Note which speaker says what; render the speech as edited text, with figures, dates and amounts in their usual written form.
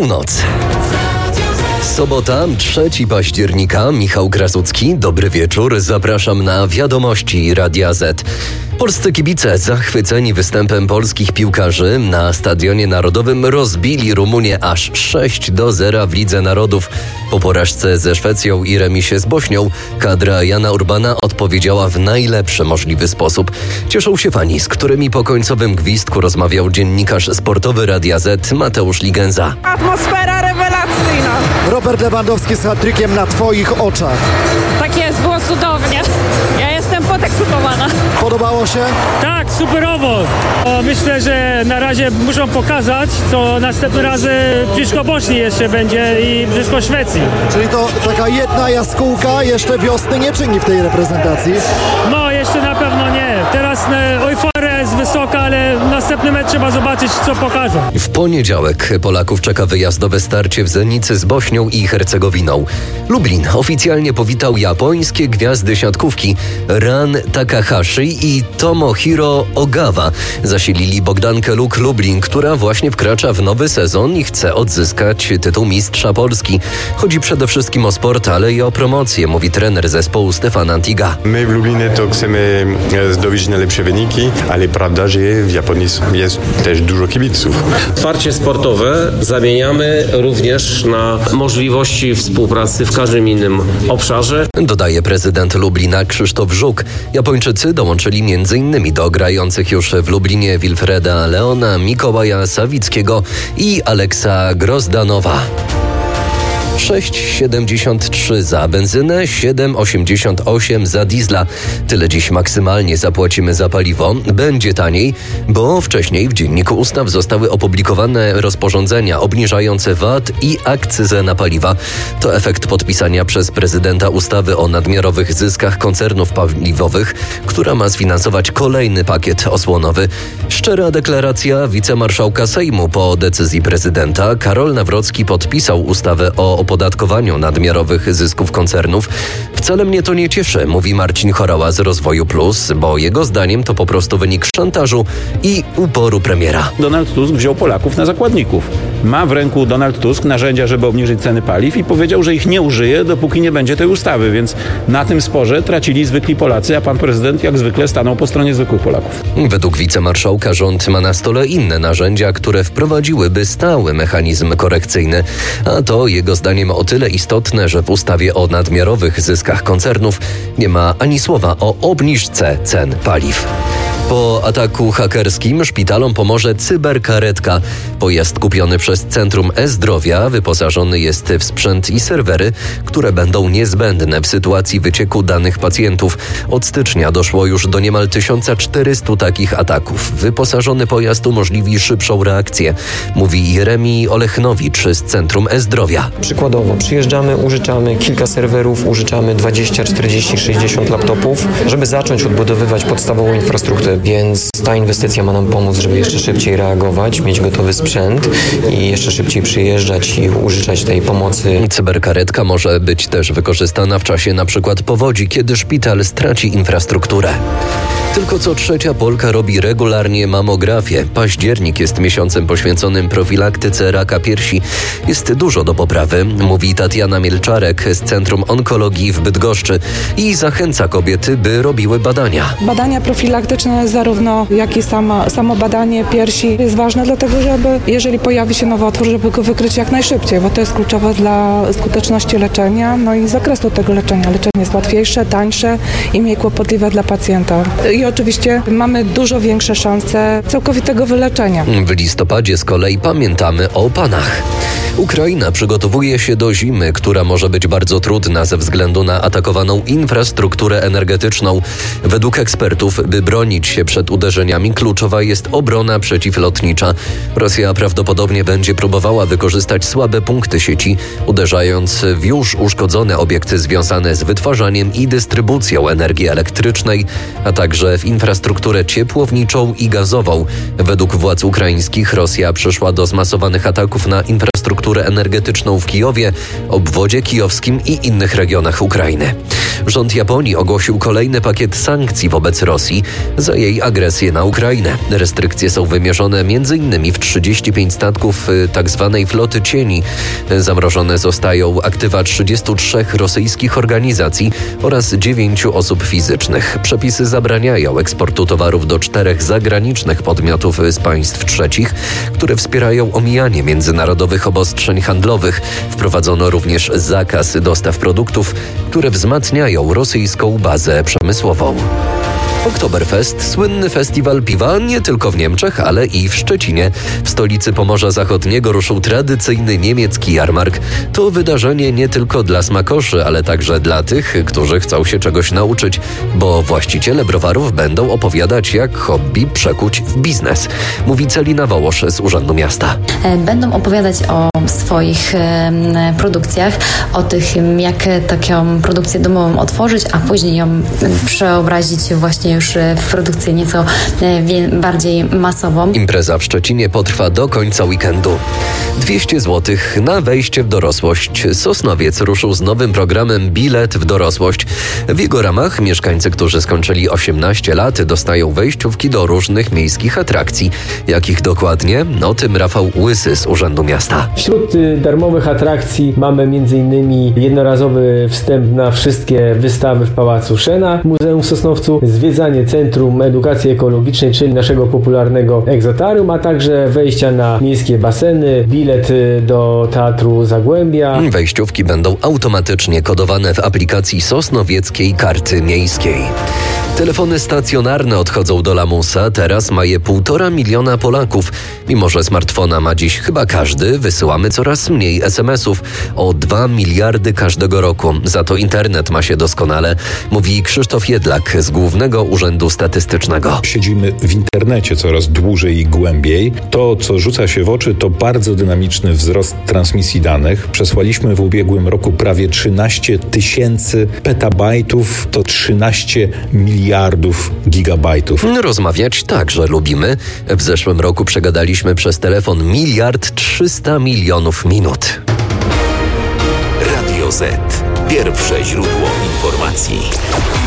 Speaker 1: Północ. Sobota, 3 października, Michał Krasucki, dobry wieczór, zapraszam na wiadomości Radia Z. Polscy kibice zachwyceni występem polskich piłkarzy na Stadionie Narodowym rozbili Rumunię aż 6-0 w Lidze Narodów. Po porażce ze Szwecją i remisie z Bośnią kadra Jana Urbana odpowiedziała w najlepszy możliwy sposób. Cieszą się fani, z którymi po końcowym gwizdku rozmawiał dziennikarz sportowy Radia Z Mateusz Ligenza.
Speaker 2: Atmosfera rewelacyjna.
Speaker 3: Robert Lewandowski z hat-trickiem na Twoich oczach.
Speaker 2: Tak jest, było cudownie. Ja jestem podekscytowana.
Speaker 3: Podobało się?
Speaker 4: Tak, superowo. Myślę, że na razie muszą pokazać, co następny razy blisko Bośni jeszcze będzie i blisko Szwecji.
Speaker 3: Czyli to taka jedna jaskółka jeszcze wiosny nie czyni w tej reprezentacji?
Speaker 4: No, jeszcze na pewno nie. Teraz euforia jest wysoka, ale następny mecz trzeba zobaczyć, co pokażą.
Speaker 1: W poniedziałek Polaków czeka wyjazdowe starcie w Zenicy z Bośnią i Hercegowiną. Lublin oficjalnie powitał japońskie gwiazdy siatkówki Ran Takahashi i Tomohiro Ogawa. Zasilili Bogdankę Luk Lublin, która właśnie wkracza w nowy sezon i chce odzyskać tytuł mistrza Polski. Chodzi przede wszystkim o sport, ale i o promocję, mówi trener zespołu Stefan Antiga.
Speaker 5: My w Lublinie to chcemy zdobyć najlepsze wyniki, ale prawda, że w Japonii jest też dużo kibiców.
Speaker 6: Wsparcie sportowe zamieniamy również na możliwości współpracy w każdym innym obszarze.
Speaker 1: Dodaje prezydent Lublina Krzysztof Żuk. Japończycy dołączyli m.in. do grających już w Lublinie Wilfreda Leona, Mikołaja Sawickiego i Aleksa Grozdanowa. 6,73 za benzynę, 7,88 za diesla. Tyle dziś maksymalnie zapłacimy za paliwo. Będzie taniej, bo wcześniej w Dzienniku Ustaw zostały opublikowane rozporządzenia obniżające VAT i akcyzę na paliwa. To efekt podpisania przez prezydenta ustawy o nadmiarowych zyskach koncernów paliwowych, która ma sfinansować kolejny pakiet osłonowy. Szczera deklaracja wicemarszałka Sejmu po decyzji prezydenta. Karol Nawrocki podpisał ustawę o opodatkowaniu nadmiarowych zysków koncernów. Wcale mnie to nie cieszy, mówi Marcin Chorała z Rozwoju Plus, bo jego zdaniem to po prostu wynik szantażu i uporu premiera.
Speaker 7: Donald Tusk wziął Polaków na zakładników. Ma w ręku Donald Tusk narzędzia, żeby obniżyć ceny paliw i powiedział, że ich nie użyje, dopóki nie będzie tej ustawy, więc na tym sporze tracili zwykli Polacy, a pan prezydent jak zwykle stanął po stronie zwykłych Polaków.
Speaker 1: Według wicemarszałka rząd ma na stole inne narzędzia, które wprowadziłyby stały mechanizm korekcyjny, a to jego zdaniem o tyle istotne, że w ustawie o nadmiarowych zyskach koncernów nie ma ani słowa o obniżce cen paliw. Po ataku hakerskim szpitalom pomoże cyberkaretka. Pojazd kupiony przez Centrum E-Zdrowia wyposażony jest w sprzęt i serwery, które będą niezbędne w sytuacji wycieku danych pacjentów. Od stycznia doszło już do niemal 1400 takich ataków. Wyposażony pojazd umożliwi szybszą reakcję, mówi Jeremii Olechnowicz z Centrum E-Zdrowia.
Speaker 8: Przykładowo przyjeżdżamy, użyczamy kilka serwerów, użyczamy 20, 40, 60 laptopów, żeby zacząć odbudowywać podstawową infrastrukturę. Więc ta inwestycja ma nam pomóc, żeby jeszcze szybciej reagować, mieć gotowy sprzęt i jeszcze szybciej przyjeżdżać i użyczać tej pomocy.
Speaker 1: Cyberkaretka może być też wykorzystana w czasie np. powodzi, kiedy szpital straci infrastrukturę. Tylko co trzecia Polka robi regularnie mamografię. Październik jest miesiącem poświęconym profilaktyce raka piersi. Jest dużo do poprawy, mówi Tatiana Mielczarek z Centrum Onkologii w Bydgoszczy i zachęca kobiety, by robiły badania.
Speaker 9: Badania profilaktyczne, zarówno jak i samo badanie piersi jest ważne, dlatego żeby, jeżeli pojawi się nowotwór, żeby go wykryć jak najszybciej, bo to jest kluczowe dla skuteczności leczenia, no i zakresu tego leczenia. Leczenie jest łatwiejsze, tańsze i mniej kłopotliwe dla pacjenta. I oczywiście mamy dużo większe szanse całkowitego wyleczenia.
Speaker 1: W listopadzie z kolei pamiętamy o panach. Ukraina przygotowuje się do zimy, która może być bardzo trudna ze względu na atakowaną infrastrukturę energetyczną. Według ekspertów, by bronić się przed uderzeniami, kluczowa jest obrona przeciwlotnicza. Rosja prawdopodobnie będzie próbowała wykorzystać słabe punkty sieci, uderzając w już uszkodzone obiekty związane z wytwarzaniem i dystrybucją energii elektrycznej, a także w infrastrukturę ciepłowniczą i gazową. Według władz ukraińskich Rosja przeszła do zmasowanych ataków na infrastrukturę energetyczną w Kijowie, obwodzie kijowskim i innych regionach Ukrainy. Rząd Japonii ogłosił kolejny pakiet sankcji wobec Rosji za jej agresję na Ukrainę. Restrykcje są wymierzone m.in. w 35 statków tzw. floty cieni. Zamrożone zostają aktywa 33 rosyjskich organizacji oraz 9 osób fizycznych. Przepisy zabraniają eksportu towarów do 4 zagranicznych podmiotów z państw trzecich, które wspierają omijanie międzynarodowych obostrzeń handlowych. Wprowadzono również zakaz dostaw produktów, które wzmacniają rosyjską bazę przemysłową. Oktoberfest, słynny festiwal piwa nie tylko w Niemczech, ale i w Szczecinie. W stolicy Pomorza Zachodniego ruszył tradycyjny niemiecki jarmark. To wydarzenie nie tylko dla smakoszy, ale także dla tych, którzy chcą się czegoś nauczyć, bo właściciele browarów będą opowiadać, jak hobby przekuć w biznes. Mówi Celina Wołosz z Urzędu Miasta.
Speaker 10: Będą opowiadać o swoich produkcjach, o tym, jak taką produkcję domową otworzyć, a później ją przeobrazić właśnie już w produkcję nieco bardziej masową. Impreza w Szczecinie potrwa do końca weekendu. 200 zł na wejście w dorosłość. Sosnowiec ruszył z nowym programem Bilet w dorosłość. W jego ramach mieszkańcy, którzy skończyli 18 lat, dostają wejściówki do różnych miejskich atrakcji. Jakich dokładnie? O tym Rafał Łysy z Urzędu Miasta.
Speaker 11: Wśród darmowych atrakcji mamy m.in. jednorazowy wstęp na wszystkie wystawy w Pałacu Szena, Muzeum w Sosnowcu, zwiedzanie Centrum Edukacji Ekologicznej, czyli naszego popularnego egzotarium, a także wejścia na miejskie baseny, bilet do Teatru Zagłębia.
Speaker 1: Wejściówki będą automatycznie kodowane w aplikacji sosnowieckiej karty miejskiej. Telefony stacjonarne odchodzą do lamusa, teraz ma je 1,5 miliona Polaków. Mimo że smartfona ma dziś chyba każdy, wysyłamy coraz mniej SMS-ów, o 2 miliardy każdego roku. Za to internet ma się doskonale, mówi Krzysztof Jedlak z Głównego Urzędu Statystycznego.
Speaker 12: Siedzimy w internecie coraz dłużej i głębiej. To, co rzuca się w oczy, to bardzo dynamiczny wzrost transmisji danych. Przesłaliśmy w ubiegłym roku prawie 13 tysięcy petabajtów, to 13 miliardów gigabajtów.
Speaker 1: Rozmawiać także lubimy. W zeszłym roku przegadaliśmy przez telefon 1,3 miliarda minut.
Speaker 13: Radio Z. Pierwsze źródło informacji.